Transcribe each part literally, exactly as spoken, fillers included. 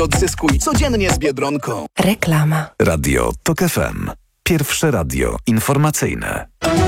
Odzyskuj codziennie z Biedronką. Reklama. Radio TOK F M. Pierwsze radio informacyjne.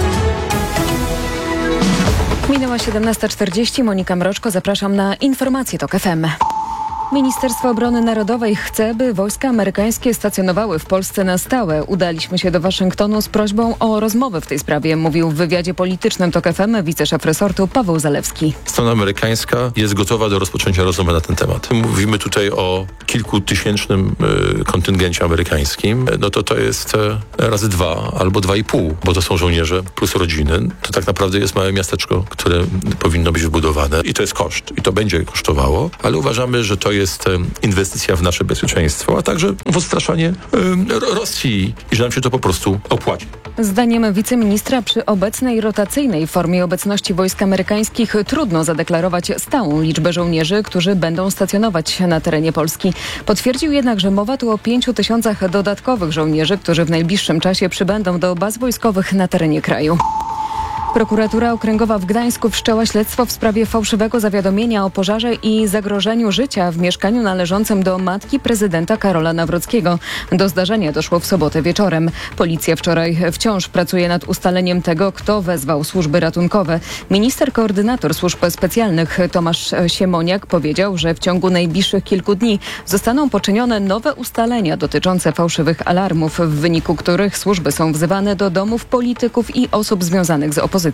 Minęła siedemnasta czterdzieści. Monika Mroczko, zapraszam na informacje TOK F M. Ministerstwo Obrony Narodowej chce, by wojska amerykańskie stacjonowały w Polsce na stałe. Udaliśmy się do Waszyngtonu z prośbą o rozmowę w tej sprawie, mówił w wywiadzie politycznym TOK F M wiceszef resortu Paweł Zalewski. Strona amerykańska jest gotowa do rozpoczęcia rozmowy na ten temat. Mówimy tutaj o kilkutysięcznym y, kontyngencie amerykańskim. No to to jest y, razy dwa albo dwa i pół, bo to są żołnierze plus rodziny. To tak naprawdę jest małe miasteczko, które powinno być wbudowane i to jest koszt. I to będzie kosztowało, ale uważamy, że to jest jest inwestycja w nasze bezpieczeństwo, a także w odstraszanie y, Rosji i że nam się to po prostu opłaci. Zdaniem wiceministra przy obecnej rotacyjnej formie obecności wojsk amerykańskich trudno zadeklarować stałą liczbę żołnierzy, którzy będą stacjonować na terenie Polski. Potwierdził jednak, że mowa tu o pięciu tysiącach dodatkowych żołnierzy, którzy w najbliższym czasie przybędą do baz wojskowych na terenie kraju. Prokuratura Okręgowa w Gdańsku wszczęła śledztwo w sprawie fałszywego zawiadomienia o pożarze i zagrożeniu życia w mieszkaniu należącym do matki prezydenta Karola Nawrockiego. Do zdarzenia doszło w sobotę wieczorem. Policja wczoraj wciąż pracuje nad ustaleniem tego, kto wezwał służby ratunkowe. Minister koordynator służb specjalnych Tomasz Siemoniak powiedział, że w ciągu najbliższych kilku dni zostaną poczynione nowe ustalenia dotyczące fałszywych alarmów, w wyniku których służby są wzywane do domów polityków i osób związanych z opozycją.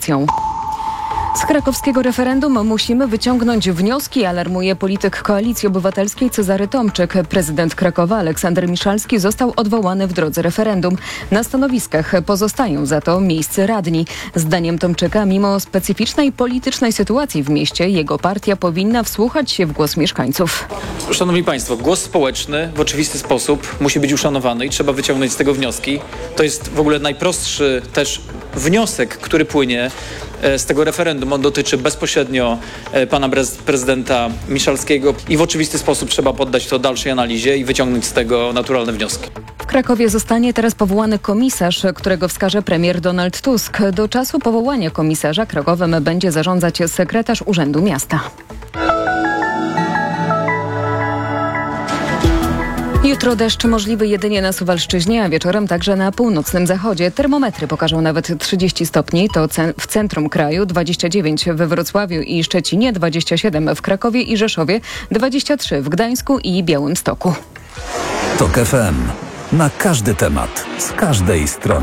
Z krakowskiego referendum musimy wyciągnąć wnioski, alarmuje polityk Koalicji Obywatelskiej Cezary Tomczyk. Prezydent Krakowa Aleksander Miszalski został odwołany w drodze referendum. Na stanowiskach pozostają za to miejscy radni. Zdaniem Tomczyka, mimo specyficznej politycznej sytuacji w mieście, jego partia powinna wsłuchać się w głos mieszkańców. Szanowni Państwo, głos społeczny w oczywisty sposób musi być uszanowany i trzeba wyciągnąć z tego wnioski. To jest w ogóle najprostszy też wniosek, który płynie z tego referendum. On dotyczy bezpośrednio pana prezydenta Miszalskiego i w oczywisty sposób trzeba poddać to dalszej analizie i wyciągnąć z tego naturalne wnioski. W Krakowie zostanie teraz powołany komisarz, którego wskaże premier Donald Tusk. Do czasu powołania komisarza Krakowem będzie zarządzać sekretarz Urzędu Miasta. Jutro deszcz możliwy jedynie na Suwalszczyźnie, a wieczorem także na północnym zachodzie. Termometry pokażą nawet trzydzieści stopni, to w centrum kraju, dwadzieścia dziewięć we Wrocławiu i Szczecinie, dwadzieścia siedem w Krakowie i Rzeszowie, dwadzieścia trzy w Gdańsku i Białymstoku. TOK F M. Na każdy temat, z każdej strony.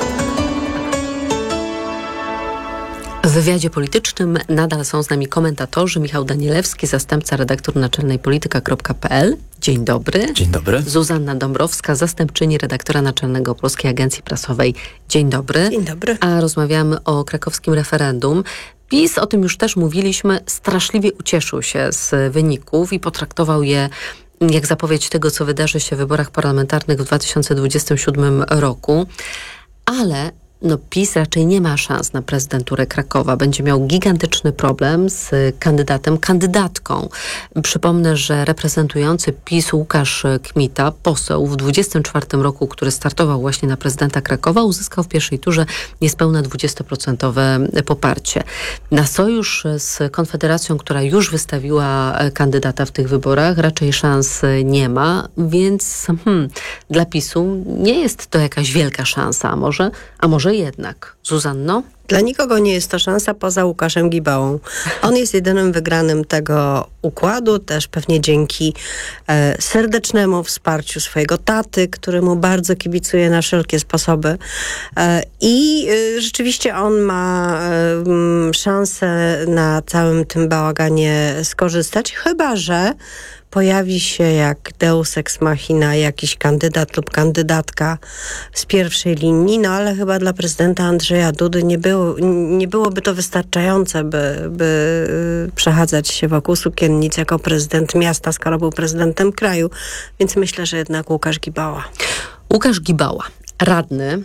W wywiadzie politycznym nadal są z nami komentatorzy. Michał Danielewski, zastępca redaktor naczelnej polityka kropka p l. Dzień dobry. Dzień dobry. Zuzanna Dąbrowska, zastępczyni redaktora naczelnego Polskiej Agencji Prasowej. Dzień dobry. Dzień dobry. A rozmawiamy o krakowskim referendum. PiS, o tym już też mówiliśmy, straszliwie ucieszył się z wyników i potraktował je jak zapowiedź tego, co wydarzy się w wyborach parlamentarnych w dwa tysiące dwudziestym siódmym roku. Ale no PiS raczej nie ma szans na prezydenturę Krakowa. Będzie miał gigantyczny problem z kandydatem, kandydatką. Przypomnę, że reprezentujący PiS Łukasz Kmita, poseł w dwudziestym czwartym roku, który startował właśnie na prezydenta Krakowa, uzyskał w pierwszej turze niespełna dwudziestoprocentowe poparcie. Na sojusz z Konfederacją, która już wystawiła kandydata w tych wyborach, raczej szans nie ma, więc hmm, dla PiSu nie jest to jakaś wielka szansa, a może, a może jednak. Zuzanno? Dla nikogo nie jest to szansa poza Łukaszem Gibałą. On jest jedynym wygranym tego układu, też pewnie dzięki e, serdecznemu wsparciu swojego taty, któremu bardzo kibicuje na wszelkie sposoby. E, I e, rzeczywiście on ma e, szansę na całym tym bałaganie skorzystać, chyba że pojawi się jak deus ex machina jakiś kandydat lub kandydatka z pierwszej linii, no ale chyba dla prezydenta Andrzeja Dudy nie, było, nie byłoby to wystarczające, by, by przechadzać się wokół sukiennic jako prezydent miasta, skoro był prezydentem kraju. Więc myślę, że jednak Łukasz Gibała. Łukasz Gibała, radny,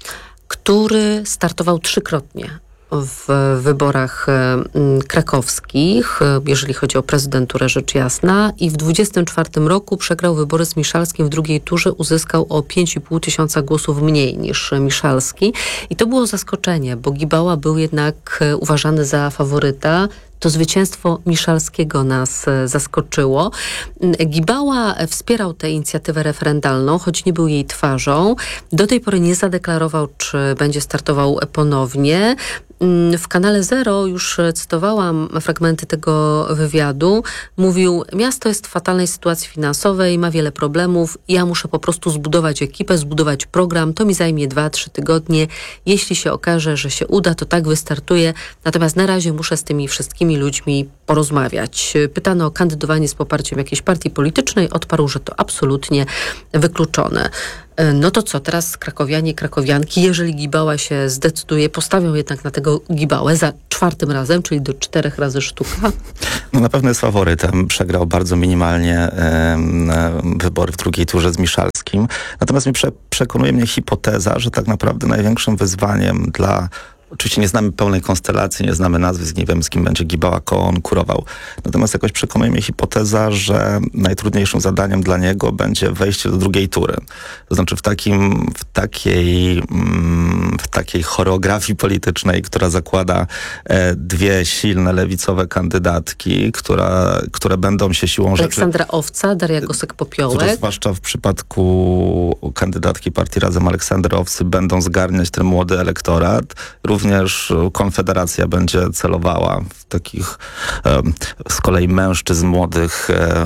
który startował trzykrotnie w wyborach krakowskich, jeżeli chodzi o prezydenturę, rzecz jasna, i w dwudziestym czwartym roku przegrał wybory z Miszalskim. W drugiej turze uzyskał o pięć i pół tysiąca głosów mniej niż Miszalski. I to było zaskoczenie, bo Gibała był jednak uważany za faworyta. To zwycięstwo Miszalskiego nas zaskoczyło. Gibała wspierał tę inicjatywę referendalną, choć nie był jej twarzą. Do tej pory nie zadeklarował, czy będzie startował ponownie. W kanale Zero już cytowałam fragmenty tego wywiadu. Mówił, miasto jest w fatalnej sytuacji finansowej, ma wiele problemów. Ja muszę po prostu zbudować ekipę, zbudować program. To mi zajmie dwa, trzy tygodnie. Jeśli się okaże, że się uda, to tak wystartuję. Natomiast na razie muszę z tymi wszystkimi ludźmi porozmawiać. Pytano o kandydowanie z poparciem jakiejś partii politycznej. Odparł, że to absolutnie wykluczone. No to co, teraz krakowianie, krakowianki, jeżeli Gibała się zdecyduje, postawią jednak na tego Gibałę za czwartym razem, czyli do czterech razy sztuka? No na pewno jest faworytem. Przegrał bardzo minimalnie e, wybory w drugiej turze z Miszalskim. Natomiast mi prze, przekonuje mnie hipoteza, że tak naprawdę największym wyzwaniem dla... Oczywiście nie znamy pełnej konstelacji, nie znamy nazwisk, nie wiem z kim będzie Gibała konkurował. Natomiast jakoś przekonuje mnie hipoteza, że najtrudniejszym zadaniem dla niego będzie wejście do drugiej tury. To znaczy w takim, w takiej, w takiej choreografii politycznej, która zakłada e, dwie silne lewicowe kandydatki, która, które będą się siłą rzeczy... Aleksandra Owca, Daria Gosek-Popiołek. Zwłaszcza w przypadku kandydatki partii Razem Aleksandry Owcy będą zgarniać ten młody elektorat. Również Konfederacja będzie celowała w takich um, z kolei mężczyzn młodych,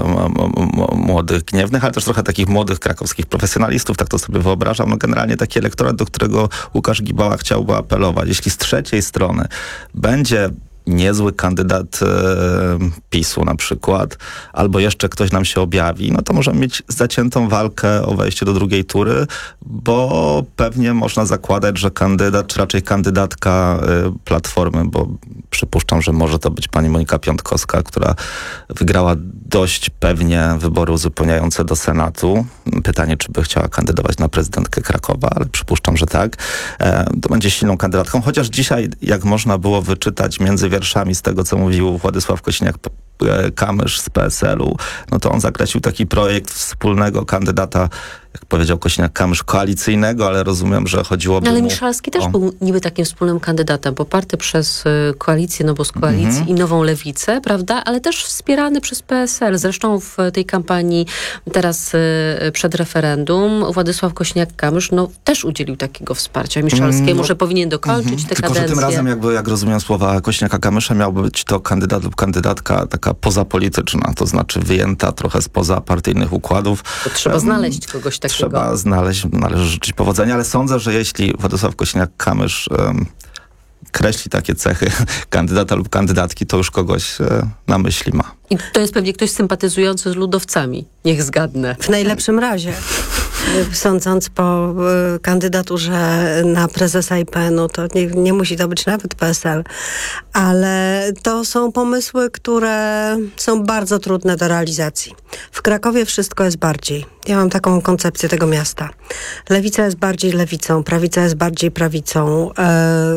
um, młodych, gniewnych, ale też trochę takich młodych krakowskich profesjonalistów, tak to sobie wyobrażam. No generalnie taki elektorat, do którego Łukasz Gibała chciałby apelować. Jeśli z trzeciej strony będzie niezły kandydat e, PiSu na przykład, albo jeszcze ktoś nam się objawi, no to możemy mieć zaciętą walkę o wejście do drugiej tury, bo pewnie można zakładać, że kandydat, czy raczej kandydatka e, Platformy, bo przypuszczam, że może to być pani Monika Piątkowska, która wygrała dość pewnie wybory uzupełniające do Senatu. Pytanie, czy by chciała kandydować na prezydentkę Krakowa, ale przypuszczam, że tak. E, to będzie silną kandydatką, chociaż dzisiaj, jak można było wyczytać między wierszami z tego, co mówił Władysław Kosiniak-Kamysz z P S L u, no to on zakreślił taki projekt wspólnego kandydata, jak powiedział Kosiniak-Kamysz, koalicyjnego, ale rozumiem, że chodziłoby no, ale mu... Miszalski też o... był niby takim wspólnym kandydatem, poparty przez y, koalicję, no bo z koalicji mm-hmm. i Nową Lewicę, prawda? Ale też wspierany przez P S L. Zresztą w tej kampanii teraz y, przed referendum Władysław Kosiniak-Kamysz no, też udzielił takiego wsparcia Miszalskiemu, mm, no, że powinien dokończyć mm-hmm. tę Tylko, kadencję. że tym razem, jakby, jak rozumiem słowa Kosiniaka-Kamysza, miałby być to kandydat lub kandydatka taka pozapolityczna, to znaczy wyjęta trochę spoza partyjnych układów. To trzeba um, znaleźć kogoś takiego. Trzeba znaleźć, należy życzyć powodzenia, ale sądzę, że jeśli Władysław Kosiniak-Kamysz um, kreśli takie cechy kandydata lub kandydatki, to już kogoś e, na myśli ma. I to jest pewnie ktoś sympatyzujący z ludowcami. Niech zgadnę. W najlepszym razie. Sądząc po y, kandydaturze na prezesa I P N u, to nie, nie musi to być nawet P S L, ale to są pomysły, które są bardzo trudne do realizacji. W Krakowie wszystko jest bardziej. Ja mam taką koncepcję tego miasta. Lewica jest bardziej lewicą, prawica jest bardziej prawicą. E,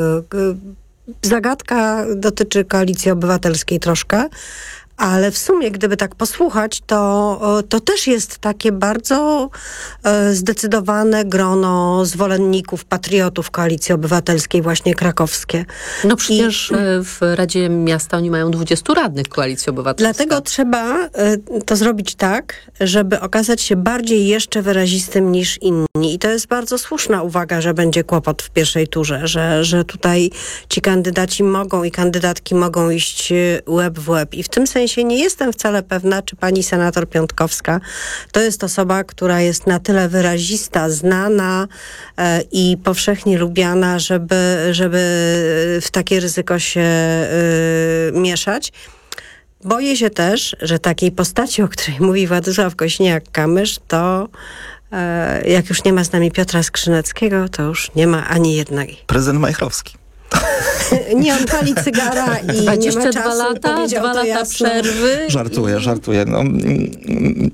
e, zagadka dotyczy Koalicji Obywatelskiej troszkę, ale w sumie, gdyby tak posłuchać, to, to też jest takie bardzo e, zdecydowane grono zwolenników, patriotów Koalicji Obywatelskiej, właśnie krakowskie. No przecież I, w Radzie Miasta oni mają dwudziestu radnych Koalicji Obywatelskiej. Dlatego trzeba e, to zrobić tak, żeby okazać się bardziej jeszcze wyrazistym niż inni. I to jest bardzo słuszna uwaga, że będzie kłopot w pierwszej turze, że, że tutaj ci kandydaci mogą i kandydatki mogą iść łeb w łeb. I w tym sensie nie jestem wcale pewna, czy pani senator Piątkowska to jest osoba, która jest na tyle wyrazista, znana e, i powszechnie lubiana, żeby, żeby w takie ryzyko się e, mieszać. Boję się też, że takiej postaci, o której mówi Władysław Kosiniak-Kamysz, to e, jak już nie ma z nami Piotra Skrzyneckiego, to już nie ma ani jednej. Prezydent Majchrowski. Nie, on pali cygara i dwadzieścia nie ma dwa czasu. lata, dwa lata jasno. przerwy. Żartuję, i... żartuję. No,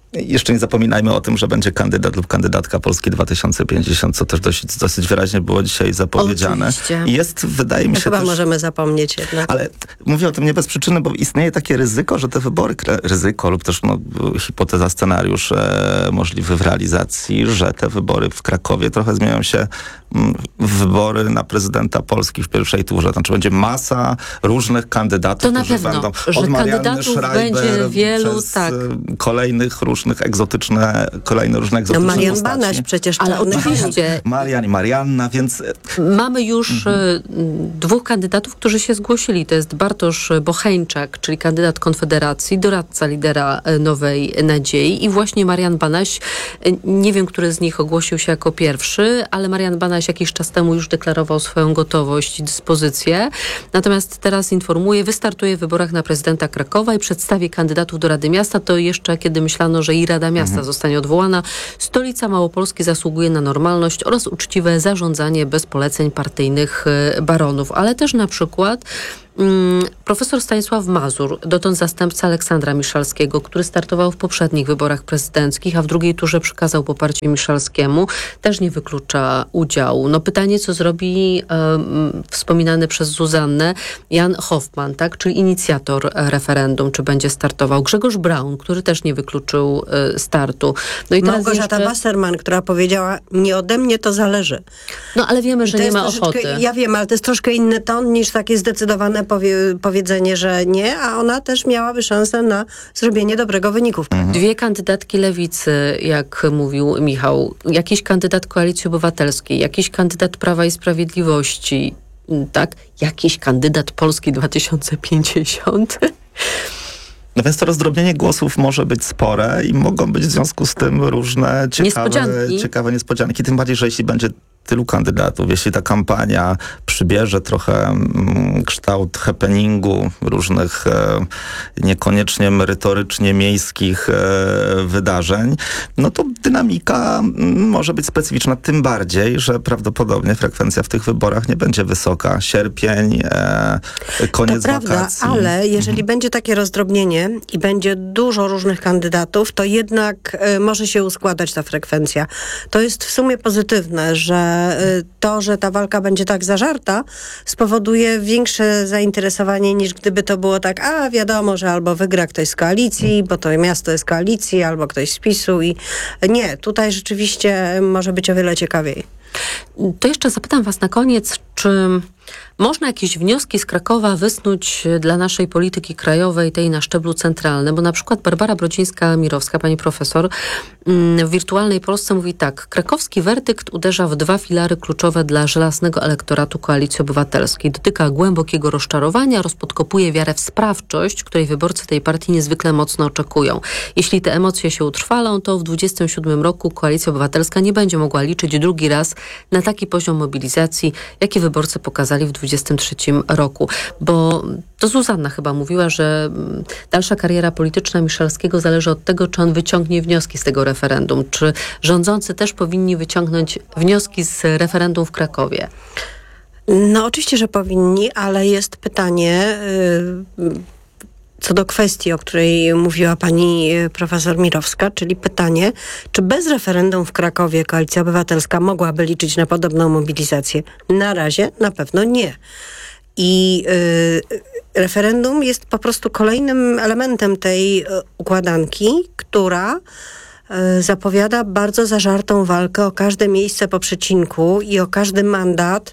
Jeszcze nie zapominajmy o tym, że będzie kandydat lub kandydatka Polski dwa tysiące pięćdziesiąt, co też dosyć, dosyć wyraźnie było dzisiaj zapowiedziane. Oczywiście. I jest, wydaje mi No się chyba też... możemy zapomnieć jednak. Ale mówię o tym nie bez przyczyny, bo istnieje takie ryzyko, że te wybory, ryzyko lub też no, hipoteza, scenariusz e, możliwy w realizacji, że te wybory w Krakowie trochę zmienią się m, w wybory na prezydenta Polski w pierwszej turze. Znaczy będzie masa różnych kandydatów, To na którzy pewno, będą że od Marianny kandydatów Schreiber będzie wielu, przez tak. kolejnych różnych egzotyczne, kolejne różne No egzotyczne Marian postaci. Banaś przecież. Ale czarny oczywiście Marian i Marianna, więc mamy już mhm. dwóch kandydatów, którzy się zgłosili. To jest Bartosz Bocheńczak, czyli kandydat Konfederacji, doradca lidera Nowej Nadziei i właśnie Marian Banaś. Nie wiem, który z nich ogłosił się jako pierwszy, ale Marian Banaś jakiś czas temu już deklarował swoją gotowość i dyspozycję. Natomiast teraz informuję, wystartuje w wyborach na prezydenta Krakowa i przedstawi kandydatów do Rady Miasta. To jeszcze kiedy myślano, że i Rada Miasta mhm. zostanie odwołana. Stolica Małopolski zasługuje na normalność oraz uczciwe zarządzanie bez poleceń partyjnych baronów, ale też na przykład mm, profesor Stanisław Mazur, dotąd zastępca Aleksandra Miszalskiego, który startował w poprzednich wyborach prezydenckich, a w drugiej turze przekazał poparcie Miszalskiemu, też nie wyklucza udziału. No pytanie, co zrobi um, wspominany przez Zuzannę Jan Hoffman, tak, czyli inicjator referendum, czy będzie startował. Grzegorz Braun, który też nie wykluczył y, startu. No i teraz Małgorzata jeszcze... Wasserman, która powiedziała, nie ode mnie to zależy. No ale wiemy, że to nie ma troszeczkę- ochoty. Ja wiem, ale to jest troszkę inny ton niż takie zdecydowane powie, powiedzenie, że nie, a ona też miałaby szansę na zrobienie dobrego wyniku. Dwie kandydatki Lewicy, jak mówił Michał, jakiś kandydat Koalicji Obywatelskiej, jakiś kandydat Prawa i Sprawiedliwości, tak? Jakiś kandydat Polski dwa tysiące pięćdziesiąt. No więc to rozdrobnienie głosów może być spore i mogą być w związku z tym różne ciekawe Niespodzianki. ciekawe niespodzianki. Tym bardziej, że jeśli będzie tylu kandydatów, jeśli ta kampania przybierze trochę mm, kształt happeningu, różnych e, niekoniecznie merytorycznie miejskich e, wydarzeń, no to dynamika m, może być specyficzna, tym bardziej, że prawdopodobnie frekwencja w tych wyborach nie będzie wysoka. Sierpień, e, koniec To prawda, wakacji. ale jeżeli będzie takie rozdrobnienie i będzie dużo różnych kandydatów, to jednak y, może się uskładać ta frekwencja. To jest w sumie pozytywne, że y, to, że ta walka będzie tak zażarta, spowoduje większe zainteresowanie niż gdyby to było tak, a wiadomo, że albo wygra ktoś z koalicji, bo to miasto jest koalicji, albo ktoś z PiSu i nie, tutaj rzeczywiście może być o wiele ciekawiej. To jeszcze zapytam was na koniec, czy można jakieś wnioski z Krakowa wysnuć dla naszej polityki krajowej, tej na szczeblu centralnym, bo na przykład Barbara Brodzińska-Mirowska, pani profesor, w Wirtualnej Polsce mówi tak: krakowski werdykt uderza w dwa filary kluczowe dla żelaznego elektoratu Koalicji Obywatelskiej. Dotyka głębokiego rozczarowania, rozpodkopuje wiarę w sprawczość, której wyborcy tej partii niezwykle mocno oczekują. Jeśli te emocje się utrwalą, to w dwudziestym siódmym roku Koalicja Obywatelska nie będzie mogła liczyć drugi raz na taki poziom mobilizacji, jaki wyborcy pokazali w dwudziestym trzecim roku. Bo to Zuzanna chyba mówiła, że dalsza kariera polityczna Miszalskiego zależy od tego, czy on wyciągnie wnioski z tego referendum. Czy rządzący też powinni wyciągnąć wnioski z referendum w Krakowie? No oczywiście, że powinni, ale jest pytanie yy, co do kwestii, o której mówiła pani profesor Mirowska, czyli pytanie, czy bez referendum w Krakowie Koalicja Obywatelska mogłaby liczyć na podobną mobilizację? Na razie na pewno nie. I yy, referendum jest po prostu kolejnym elementem tej układanki, która zapowiada bardzo zażartą walkę o każde miejsce po przecinku i o każdy mandat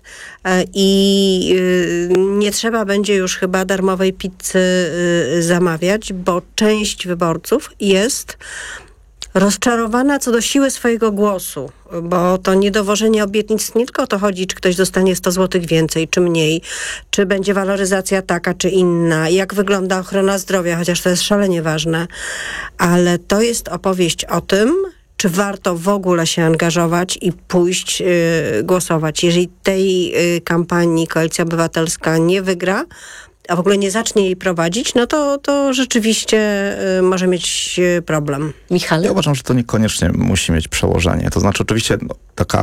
i nie trzeba będzie już chyba darmowej pizzy zamawiać, bo część wyborców jest rozczarowana co do siły swojego głosu, bo to niedowożenie obietnic, nie tylko o to chodzi, czy ktoś dostanie sto złotych więcej, czy mniej, czy będzie waloryzacja taka, czy inna, jak wygląda ochrona zdrowia, chociaż to jest szalenie ważne, ale to jest opowieść o tym, czy warto w ogóle się angażować i pójść yy, głosować. Jeżeli tej yy, kampanii Koalicja Obywatelska nie wygra, a w ogóle nie zacznie jej prowadzić, no to, to rzeczywiście y, może mieć y, problem. Michale? Ja uważam, że to niekoniecznie musi mieć przełożenie. To znaczy oczywiście no, taka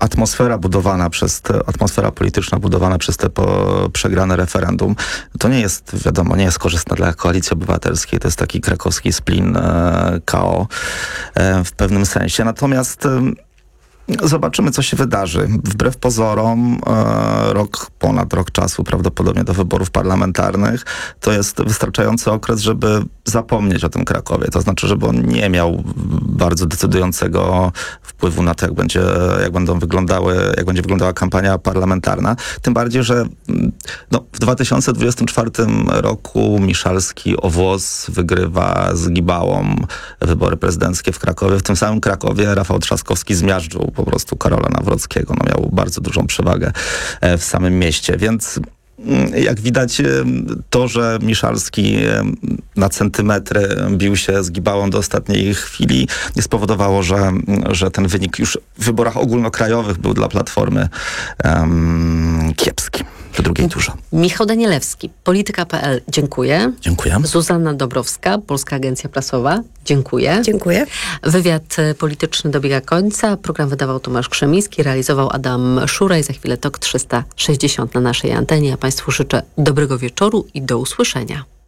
atmosfera budowana przez te, atmosfera polityczna budowana przez te po, przegrane referendum, to nie jest, wiadomo, nie jest korzystna dla Koalicji Obywatelskiej. To jest taki krakowski splin e, K O e, w pewnym sensie. Natomiast e, zobaczymy, co się wydarzy. Wbrew pozorom e, rok, ponad rok czasu prawdopodobnie do wyborów parlamentarnych to jest wystarczający okres, żeby zapomnieć o tym Krakowie. To znaczy, żeby on nie miał bardzo decydującego wpływu na to, jak będzie, jak będą wyglądały, jak będzie wyglądała kampania parlamentarna. Tym bardziej, że no, w dwa tysiące dwudziestym czwartym roku Miszalski o włos wygrywa z Gibałą wybory prezydenckie w Krakowie. W tym samym Krakowie Rafał Trzaskowski zmiażdżył po prostu Karola Nawrockiego. No, miał bardzo dużą przewagę w samym mieście, więc jak widać, to, że Miszalski na centymetry bił się z Gibałą do ostatniej chwili, nie spowodowało, że, że ten wynik już w wyborach ogólnokrajowych był dla Platformy um, kiepski w drugiej turze. Michał Danielewski, polityka kropka p l. Dziękuję. Dziękuję. Zuzanna Dobrowska, Polska Agencja Prasowa. Dziękuję. Dziękuję. Wywiad polityczny dobiega końca. Program wydawał Tomasz Krzemiński, realizował Adam Szuraj. Za chwilę Tok trzysta sześćdziesiąt na naszej antenie. Ja Państwu życzę dobrego wieczoru i do usłyszenia.